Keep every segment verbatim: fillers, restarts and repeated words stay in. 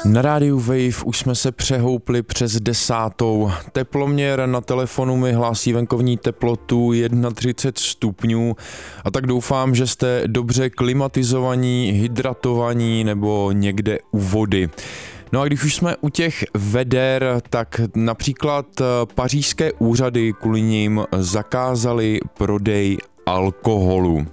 Na rádiu Wave už jsme se přehoupli přes desátou. Teploměr na telefonu mi hlásí venkovní teplotu třicet jedna stupňů a tak doufám, že jste dobře klimatizovaní, hydratovaní nebo někde u vody. No a když už jsme u těch veder, tak například pařížské úřady kvůli nim zakázali prodej alkoholu.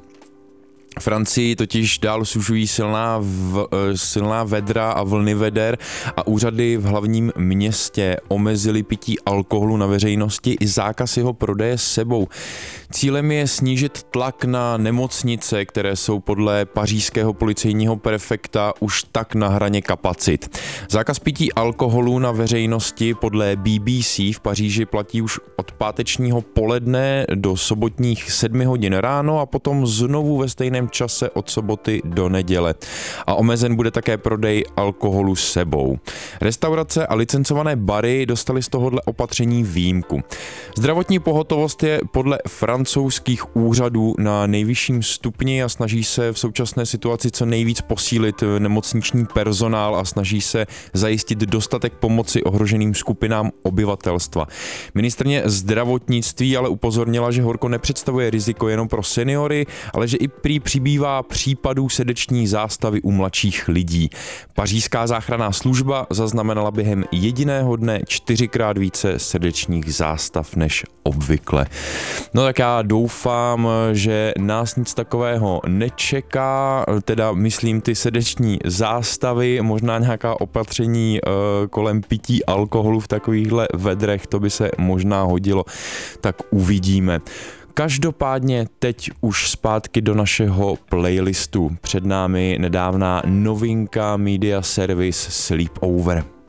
Francii totiž dál sužují silná, v, silná vedra a vlny veder a úřady v hlavním městě omezily pití alkoholu na veřejnosti i zákaz jeho prodeje s sebou. Cílem je snížit tlak na nemocnice, které jsou podle pařížského policejního prefekta už tak na hraně kapacit. Zákaz pití alkoholu na veřejnosti podle B B C v Paříži platí už od pátečního poledne do sobotních sedmi hodin ráno a potom znovu ve stejném čase od soboty do neděle. A omezen bude také prodej alkoholu s sebou. Restaurace a licencované bary dostaly z tohohle opatření výjimku. Zdravotní pohotovost je podle francouzských úřadů na nejvyšším stupni a snaží se v současné situaci co nejvíc posílit nemocniční personál a snaží se zajistit dostatek pomoci ohroženým skupinám obyvatelstva. Ministryně zdravotnictví ale upozornila, že horko nepředstavuje riziko jenom pro seniory, ale že i prý přibývá případů srdeční zástavy u mladších lidí. Pařížská záchranná služba zaznamenala během jediného dne čtyřikrát více srdečních zástav než obvykle. No tak já doufám, že nás nic takového nečeká, teda myslím ty srdeční zástavy, možná nějaká opatření e, kolem pití alkoholu v takovýchhle vedrech, to by se možná hodilo, tak uvidíme. Každopádně teď už zpátky do našeho playlistu. Před námi nedávná novinka Media Service Sleepover.